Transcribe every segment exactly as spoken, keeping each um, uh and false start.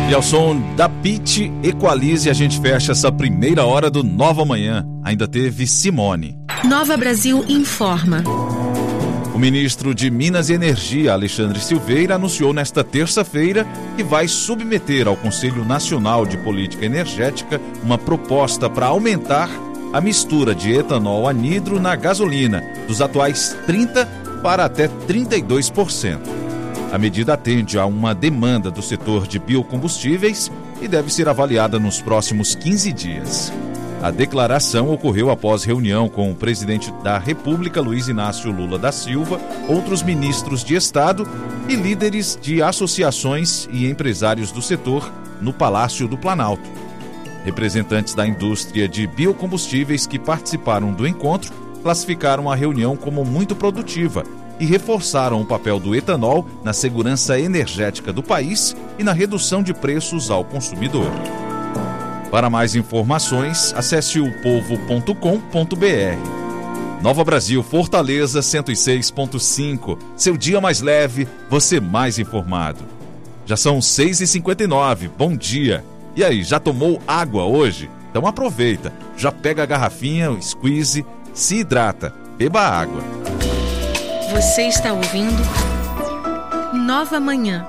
E ao som da Pitty, Equalize, a gente fecha essa primeira hora do Nova Manhã. Ainda teve Simone. Nova Brasil informa. O ministro de Minas e Energia, Alexandre Silveira, anunciou nesta terça-feira que vai submeter ao Conselho Nacional de Política Energética uma proposta para aumentar a mistura de etanol anidro na gasolina, dos atuais trinta por cento para até trinta e dois por cento. A medida atende a uma demanda do setor de biocombustíveis e deve ser avaliada nos próximos quinze dias. A declaração ocorreu após reunião com o presidente da República, Luiz Inácio Lula da Silva, outros ministros de Estado e líderes de associações e empresários do setor no Palácio do Planalto. Representantes da indústria de biocombustíveis que participaram do encontro classificaram a reunião como muito produtiva e reforçaram o papel do etanol na segurança energética do país e na redução de preços ao consumidor. Para mais informações, acesse o povo ponto com ponto b r. Nova Brasil, Fortaleza cento e seis ponto cinco. Seu dia mais leve, você mais informado. Já são seis e cinquenta e nove. Bom dia. E aí, já tomou água hoje? Então aproveita. Já pega a garrafinha, o squeeze, se hidrata. Beba água. Você está ouvindo Nova Manhã.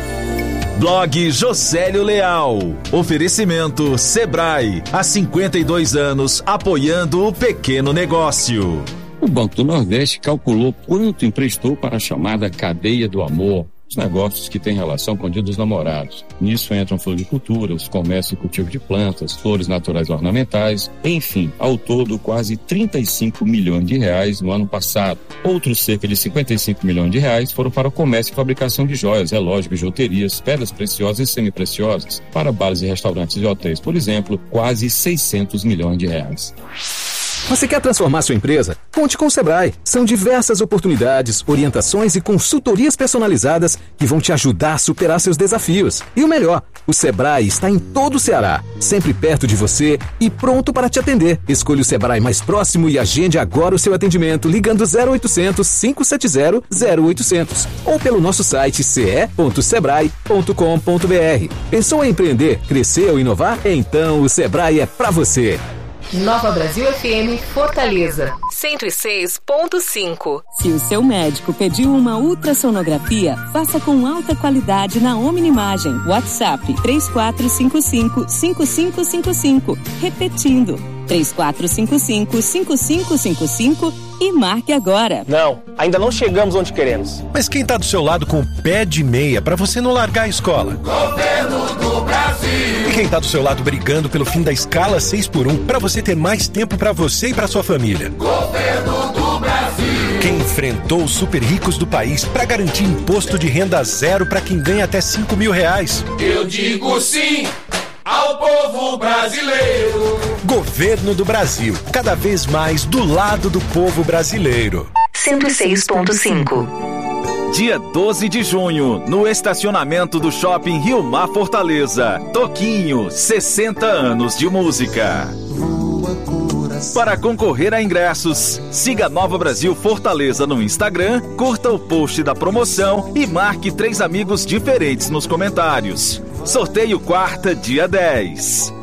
Blog Josélio Leal. Oferecimento Sebrae. Há cinquenta e dois anos apoiando o pequeno negócio. O Banco do Nordeste calculou quanto emprestou para a chamada cadeia do amor, os negócios que têm relação com o Dia dos Namorados. Nisso entram floricultura, os comércios e cultivo de plantas, flores naturais ornamentais, enfim, ao todo quase trinta e cinco milhões de reais no ano passado. Outros cerca de cinquenta e cinco milhões de reais foram para o comércio e fabricação de joias, relógios, bijuterias, pedras preciosas e semipreciosas, para bares e restaurantes e hotéis, por exemplo, quase seiscentos milhões de reais. Você quer transformar sua empresa? Conte com o Sebrae. São diversas oportunidades, orientações e consultorias personalizadas que vão te ajudar a superar seus desafios. E o melhor, o Sebrae está em todo o Ceará, sempre perto de você e pronto para te atender. Escolha o Sebrae mais próximo e agende agora o seu atendimento ligando zero oitocentos, cinco sete zero, zero oitocentos ou pelo nosso site c e ponto sebrae ponto com ponto b r. Pensou em empreender, crescer ou inovar? Então o Sebrae é para você. Nova Brasil F M Fortaleza cento e seis ponto cinco. Se o seu médico pediu uma ultrassonografia, faça com alta qualidade na Omnimagem. WhatsApp três quatro cinco cinco, cinco cinco cinco cinco. Repetindo, três quatro cinco cinco, cinco cinco cinco cinco e marque agora. Não, ainda não chegamos onde queremos. Mas quem tá do seu lado com o pé de meia pra você não largar a escola? Governo do Brasil. E quem tá do seu lado brigando pelo fim da escala seis por um pra você ter mais tempo pra você e pra sua família? Governo do Brasil. Quem enfrentou os super ricos do país pra garantir imposto de renda zero pra quem ganha até cinco mil reais? Eu digo sim ao povo brasileiro. Governo do Brasil, cada vez mais do lado do povo brasileiro. cento e seis ponto cinco. Dia doze de junho, no estacionamento do Shopping Rio Mar Fortaleza. Toquinho, sessenta anos de música. Para concorrer a ingressos, siga Nova Brasil Fortaleza no Instagram, curta o post da promoção e marque três amigos diferentes nos comentários. Sorteio quarta, dia dez.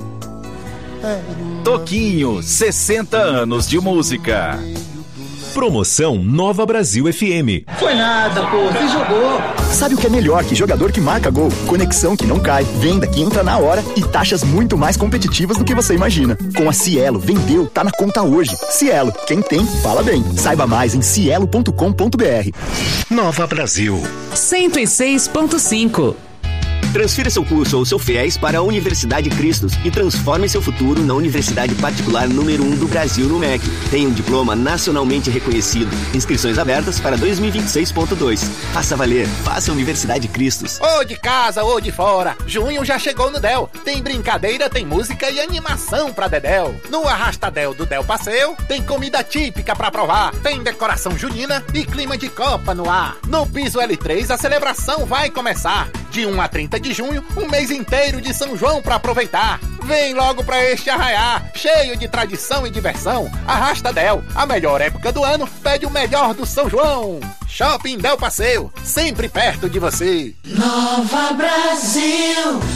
Toquinho, sessenta anos de música. Promoção Nova Brasil F M. Foi nada, pô, você jogou. Sabe o que é melhor que jogador que marca gol? Conexão que não cai, venda que entra na hora e taxas muito mais competitivas do que você imagina. Com a Cielo, vendeu, tá na conta hoje. Cielo, quem tem, fala bem. Saiba mais em cielo ponto com ponto b r. Nova Brasil cento e seis ponto cinco. Transfira seu curso ou seu FIES para a Universidade Cristos e transforme seu futuro na universidade particular número um do Brasil no M E C. Tem um diploma nacionalmente reconhecido. Inscrições abertas para dois mil e vinte e seis ponto dois. Faça valer, faça Universidade Cristos. Ou de casa ou de fora, junho já chegou no Del. Tem brincadeira, tem música e animação pra Dedéu. No Arrastadel do Del Passeio, tem comida típica pra provar. Tem decoração junina e clima de Copa no ar. No Piso L três a celebração vai começar. De um a trinta de junho, um mês inteiro de São João pra aproveitar. Vem logo pra este arraiá, cheio de tradição e diversão. Arrasta Del, a melhor época do ano, pede o melhor do São João. Shopping Del Passeio, sempre perto de você. Nova Brasil.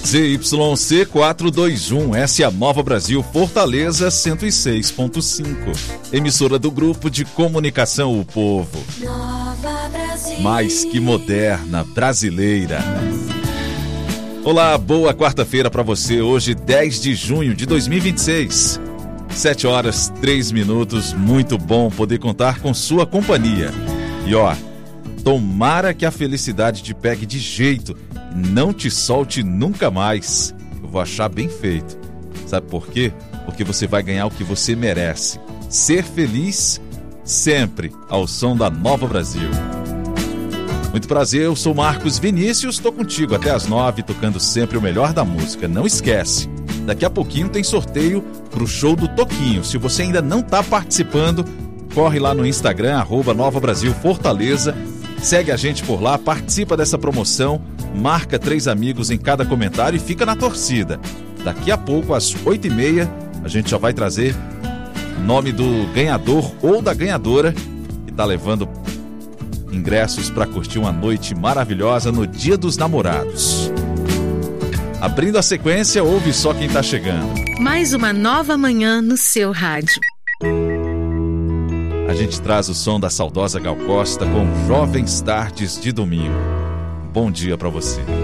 Z Y C quatrocentos e vinte e um, essa é a Nova Brasil Fortaleza cento e seis ponto cinco. Emissora do Grupo de Comunicação O Povo. Nova Brasil. Mais que moderna, brasileira. Olá, boa quarta-feira para você. Hoje, dez de junho de dois mil e vinte e seis. sete horas, três minutos. Muito bom poder contar com sua companhia. E ó, tomara que a felicidade te pegue de jeito e não te solte nunca mais. Eu vou achar bem feito. Sabe por quê? Porque você vai ganhar o que você merece. Ser feliz sempre ao som da Nova Brasil. Muito prazer, eu sou Marcos Vinícius, estou contigo até as nove, tocando sempre o melhor da música. Não esquece, daqui a pouquinho tem sorteio pro show do Toquinho. Se você ainda não está participando, corre lá no Instagram, arroba Nova Brasil Fortaleza, segue a gente por lá, participa dessa promoção, marca três amigos em cada comentário e fica na torcida. Daqui a pouco, às oito e meia, a gente já vai trazer o nome do ganhador ou da ganhadora que está levando ingressos para curtir uma noite maravilhosa no Dia dos Namorados. Abrindo a sequência, ouve só quem tá chegando. Mais uma nova manhã no seu rádio. A gente traz o som da saudosa Gal Costa com Jovens Tardes de Domingo. Bom dia para você.